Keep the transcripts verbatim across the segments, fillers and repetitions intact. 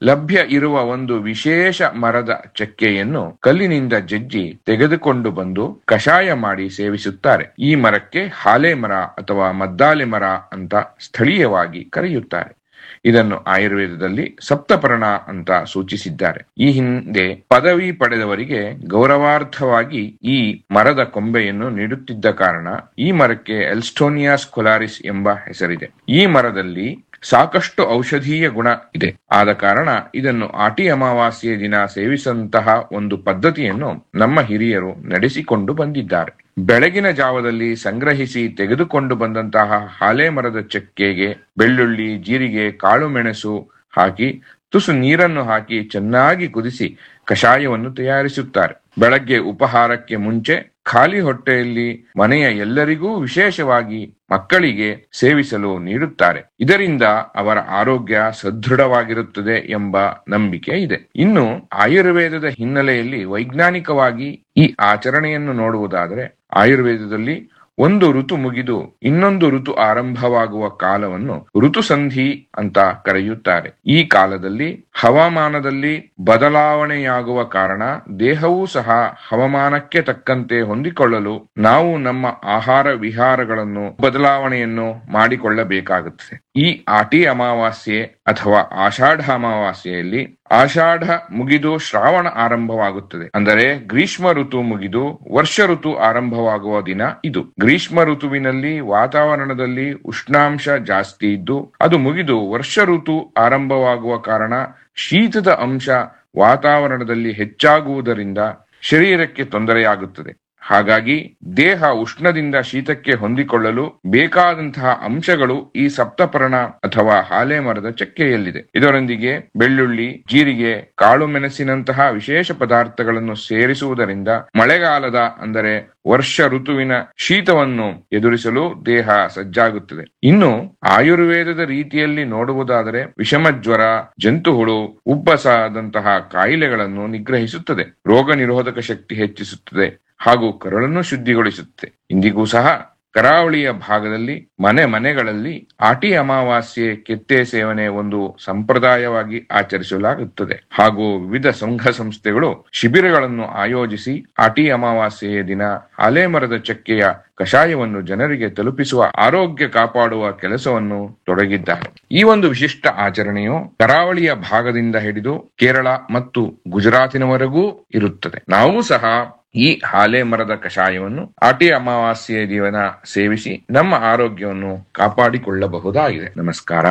ಲಭ್ಯ ಇರುವ ಒಂದು ವಿಶೇಷ ಮರದ ಚಕ್ಕೆಯನ್ನು ಕಲ್ಲಿನಿಂದ ಜಜ್ಜಿ ತೆಗೆದುಕೊಂಡು ಬಂದು ಕಷಾಯ ಮಾಡಿ ಸೇವಿಸುತ್ತಾರೆ. ಈ ಮರಕ್ಕೆ ಹಾಲೆ ಮರ ಅಥವಾ ಮದ್ದಾಲೆ ಮರ ಅಂತ ಸ್ಥಳೀಯವಾಗಿ ಕರೆಯುತ್ತಾರೆ. ಇದನ್ನು ಆಯುರ್ವೇದದಲ್ಲಿ ಸಪ್ತಪರ್ಣ ಅಂತ ಸೂಚಿಸಿದ್ದಾರೆ. ಈ ಹಿಂದೆ ಪದವಿ ಪಡೆದವರಿಗೆ ಗೌರವಾರ್ಥವಾಗಿ ಈ ಮರದ ಕೊಂಬೆಯನ್ನು ನೀಡುತ್ತಿದ್ದ ಕಾರಣ ಈ ಮರಕ್ಕೆ ಎಲ್ಸ್ಟೋನಿಯಾ ಸ್ಕೊಲಾರಿಸ್ ಎಂಬ ಹೆಸರಿದೆ. ಈ ಮರದಲ್ಲಿ ಸಾಕಷ್ಟು ಔಷಧೀಯ ಗುಣ ಇದೆ. ಆದ ಕಾರಣ ಇದನ್ನು ಆಟಿ ಅಮಾವಾಸ್ಯೆ ದಿನ ಸೇವಿಸಂತಹ ಒಂದು ಪದ್ಧತಿಯನ್ನು ನಮ್ಮ ಹಿರಿಯರು ನಡೆಸಿಕೊಂಡು ಬಂದಿದ್ದಾರೆ. ಬೆಳಗಿನ ಜಾವದಲ್ಲಿ ಸಂಗ್ರಹಿಸಿ ತೆಗೆದುಕೊಂಡು ಬಂದಂತಹ ಹಾಲೆ ಮರದ ಚಕ್ಕೆಗೆ ಬೆಳ್ಳುಳ್ಳಿ, ಜೀರಿಗೆ, ಕಾಳು ಮೆಣಸು ಹಾಕಿ ತುಸು ನೀರನ್ನು ಹಾಕಿ ಚೆನ್ನಾಗಿ ಕುದಿಸಿ ಕಷಾಯವನ್ನು ತಯಾರಿಸುತ್ತಾರೆ. ಬೆಳಗ್ಗೆ ಉಪಹಾರಕ್ಕೆ ಮುಂಚೆ ಖಾಲಿ ಹೊಟ್ಟೆಯಲ್ಲಿ ಮನೆಯ ಎಲ್ಲರಿಗೂ, ವಿಶೇಷವಾಗಿ ಮಕ್ಕಳಿಗೆ ಸೇವಿಸಲು ನೀಡುತ್ತಾರೆ. ಇದರಿಂದ ಅವರ ಆರೋಗ್ಯ ಸದೃಢವಾಗಿರುತ್ತದೆ ಎಂಬ ನಂಬಿಕೆ ಇದೆ. ಇನ್ನು ಆಯುರ್ವೇದದ ಹಿನ್ನೆಲೆಯಲ್ಲಿ ವೈಜ್ಞಾನಿಕವಾಗಿ ಈ ಆಚರಣೆಯನ್ನು ನೋಡುವುದಾದರೆ, ಆಯುರ್ವೇದದಲ್ಲಿ ಒಂದು ಋತು ಮುಗಿದು ಇನ್ನೊಂದು ಋತು ಆರಂಭವಾಗುವ ಕಾಲವನ್ನು ಋತುಸಂಧಿ ಅಂತ ಕರೆಯುತ್ತಾರೆ. ಈ ಕಾಲದಲ್ಲಿ ಹವಾಮಾನದಲ್ಲಿ ಬದಲಾವಣೆಯಾಗುವ ಕಾರಣ ದೇಹವೂ ಸಹ ಹವಾಮಾನಕ್ಕೆ ತಕ್ಕಂತೆ ಹೊಂದಿಕೊಳ್ಳಲು ನಾವು ನಮ್ಮ ಆಹಾರ ವಿಹಾರಗಳನ್ನು ಬದಲಾವಣೆಯನ್ನು ಮಾಡಿಕೊಳ್ಳಬೇಕಾಗುತ್ತದೆ. ಈ ಆಟಿ ಅಮಾವಾಸ್ಯೆ ಅಥವಾ ಆಷಾಢ ಅಮಾವಾಸ್ಯೆಯಲ್ಲಿ ಆಷಾಢ ಮುಗಿದು ಶ್ರಾವಣ ಆರಂಭವಾಗುತ್ತದೆ. ಅಂದರೆ ಗ್ರೀಷ್ಮ ಋತು ಮುಗಿದು ವರ್ಷ ಋತು ಆರಂಭವಾಗುವ ದಿನ ಇದು. ಗ್ರೀಷ್ಮ ಋತುವಿನಲ್ಲಿ ವಾತಾವರಣದಲ್ಲಿ ಉಷ್ಣಾಂಶ ಜಾಸ್ತಿ ಇದ್ದು ಅದು ಮುಗಿದು ವರ್ಷ ಋತು ಆರಂಭವಾಗುವ ಕಾರಣ ಶೀತದ ಅಂಶ ವಾತಾವರಣದಲ್ಲಿ ಹೆಚ್ಚಾಗುವುದರಿಂದ ಶರೀರಕ್ಕೆ ತೊಂದರೆಯಾಗುತ್ತದೆ. ಹಾಗಾಗಿ ದೇಹ ಉಷ್ಣದಿಂದ ಶೀತಕ್ಕೆ ಹೊಂದಿಕೊಳ್ಳಲು ಬೇಕಾದಂತಹ ಅಂಶಗಳು ಈ ಸಪ್ತಪರ್ಣ ಅಥವಾ ಹಾಲೆ ಮರದ ಚಕ್ಕೆಯಲ್ಲಿದೆ. ಇದರೊಂದಿಗೆ ಬೆಳ್ಳುಳ್ಳಿ, ಜೀರಿಗೆ, ಕಾಳು ಮೆಣಸಿನಂತಹ ವಿಶೇಷ ಪದಾರ್ಥಗಳನ್ನು ಸೇರಿಸುವುದರಿಂದ ಮಳೆಗಾಲದ ಅಂದರೆ ವರ್ಷ ಋತುವಿನ ಶೀತವನ್ನು ಎದುರಿಸಲು ದೇಹ ಸಜ್ಜಾಗುತ್ತದೆ. ಇನ್ನು ಆಯುರ್ವೇದದ ರೀತಿಯಲ್ಲಿ ನೋಡುವುದಾದರೆ ವಿಷಮ ಜ್ವರ, ಜಂತುಹುಳು, ಉಬ್ಬಸದಂತಹ ಕಾಯಿಲೆಗಳನ್ನು ನಿಗ್ರಹಿಸುತ್ತದೆ, ರೋಗ ನಿರೋಧಕ ಶಕ್ತಿ ಹೆಚ್ಚಿಸುತ್ತದೆ ಹಾಗೂ ಕರುಳನ್ನು ಶುದ್ಧಿಗೊಳಿಸುತ್ತೆ. ಇಂದಿಗೂ ಸಹ ಕರಾವಳಿಯ ಭಾಗದಲ್ಲಿ ಮನೆ ಮನೆಗಳಲ್ಲಿ ಆಟಿ ಅಮಾವಾಸ್ಯೆ ಕೆತ್ತೆ ಸೇವನೆ ಒಂದು ಸಂಪ್ರದಾಯವಾಗಿ ಆಚರಿಸಲಾಗುತ್ತದೆ ಹಾಗೂ ವಿವಿಧ ಸಂಘ ಸಂಸ್ಥೆಗಳು ಶಿಬಿರಗಳನ್ನು ಆಯೋಜಿಸಿ ಆಟಿ ಅಮಾವಾಸ್ಯೆಯ ದಿನ ಆಲೆ ಮರದ ಚಕ್ಕೆಯ ಕಷಾಯವನ್ನು ಜನರಿಗೆ ತಲುಪಿಸುವ, ಆರೋಗ್ಯ ಕಾಪಾಡುವ ಕೆಲಸವನ್ನು ತೊಡಗಿದ್ದಾರೆ. ಈ ಒಂದು ವಿಶಿಷ್ಟ ಆಚರಣೆಯು ಕರಾವಳಿಯ ಭಾಗದಿಂದ ಹಿಡಿದು ಕೇರಳ ಮತ್ತು ಗುಜರಾತಿನವರೆಗೂ ಇರುತ್ತದೆ. ನಾವು ಸಹ ಈ ಹಾಲೆ ಮರದ ಕಷಾಯವನ್ನು ಆಟಿ ಅಮಾವಾಸ್ಯೆಯ ದಿನ ಸೇವಿಸಿ ನಮ್ಮ ಆರೋಗ್ಯವನ್ನು ಕಾಪಾಡಿಕೊಳ್ಳಬಹುದಾಗಿದೆ. ನಮಸ್ಕಾರ.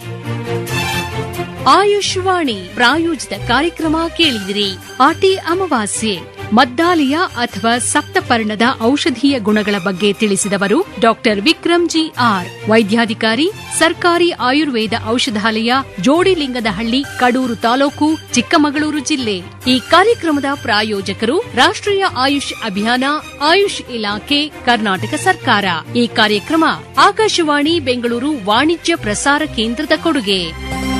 ಆಯುಷ್ವಾಣಿ ಪ್ರಾಯೋಜಿತ ಕಾರ್ಯಕ್ರಮ ಕೇಳಿದಿರಿ. ಆಟಿ ಅಮಾವಾಸ್ಯೆ ಮದ್ದಾಲಿಯ ಅಥವಾ ಸಪ್ತಪರ್ಣದ ಔಷಧೀಯ ಗುಣಗಳ ಬಗ್ಗೆ ತಿಳಿಸಿದವರು ಡಾಕ್ಟರ್ ವಿಕ್ರಮ್ ಜಿ ಆರ್, ವೈದ್ಯಾಧಿಕಾರಿ, ಸರ್ಕಾರಿ ಆಯುರ್ವೇದ ಔಷಧಾಲಯ, ಜೋಡಿಲಿಂಗದಹಳ್ಳಿ, ಕಡೂರು ತಾಲೂಕು, ಚಿಕ್ಕಮಗಳೂರು ಜಿಲ್ಲೆ. ಈ ಕಾರ್ಯಕ್ರಮದ ಪ್ರಾಯೋಜಕರು ರಾಷ್ಟ್ರೀಯ ಆಯುಷ್ ಅಭಿಯಾನ, ಆಯುಷ್ ಇಲಾಖೆ, ಕರ್ನಾಟಕ ಸರ್ಕಾರ. ಈ ಕಾರ್ಯಕ್ರಮ ಆಕಾಶವಾಣಿ ಬೆಂಗಳೂರು ವಾಣಿಜ್ಯ ಪ್ರಸಾರ ಕೇಂದ್ರದ ಕೊಡುಗೆ.